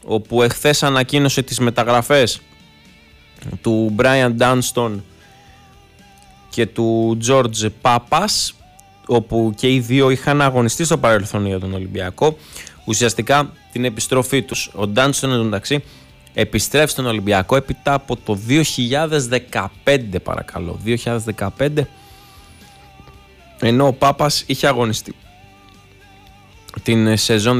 όπου εχθές ανακοίνωσε τις μεταγραφές του Brian Dunston και του George Papas, όπου και οι δύο είχαν αγωνιστεί στο παρελθόν για τον Ολυμπιακό. Ουσιαστικά την επιστροφή τους. Ο Dunston εντωμεταξύ επιστρέφει στον Ολυμπιακό έπειτα από το 2015, παρακαλώ, 2015, ενώ ο Πάπας είχε αγωνιστεί την σεζόν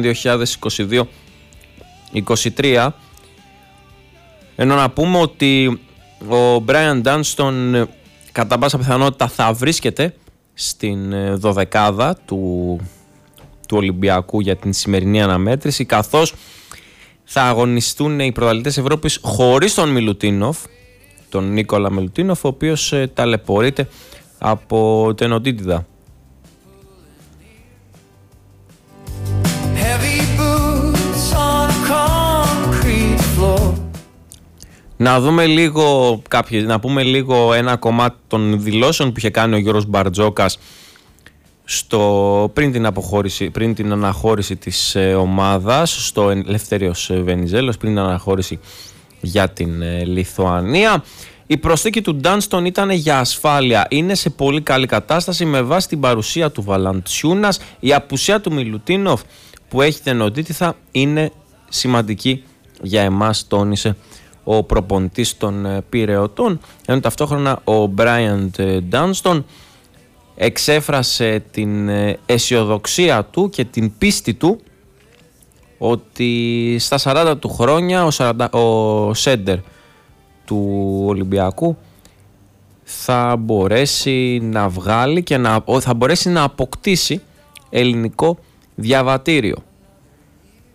2022-23, ενώ να πούμε ότι ο Brian Dunston κατά πάσα πιθανότητα θα βρίσκεται στην δωδεκάδα του Ολυμπιακού για την σημερινή αναμέτρηση, καθώς θα αγωνιστούν οι πρωταθλητές Ευρώπης χωρίς τον Μιλουτίνοφ, τον Νίκολα Μιλουτίνοφ, ο οποίος ταλαιπωρείται από την οτίτιδα. Να πούμε λίγο ένα κομμάτι των δηλώσεων που είχε κάνει ο Γιώργος Μπαρτζόκας πριν την αναχώρηση της ομάδας στο Ελευθέριος Βενιζέλος, πριν την αναχώρηση για την Λιθουανία. Η προσθήκη του Dunston ήταν για ασφάλεια. Είναι σε πολύ καλή κατάσταση με βάση την παρουσία του Βαλαντσιούνας. Η απουσία του Μιλουτίνοφ που έχει τενοτίτηθα είναι σημαντική για εμάς, τόνισε ο προπονητής των Πειραιωτών, ενώ ταυτόχρονα ο Brian Dunston εξέφρασε την αισιοδοξία του και την πίστη του ότι στα 40 του χρόνια ο σέντερ του Ολυμπιακού θα μπορέσει να βγάλει και θα μπορέσει να αποκτήσει ελληνικό διαβατήριο.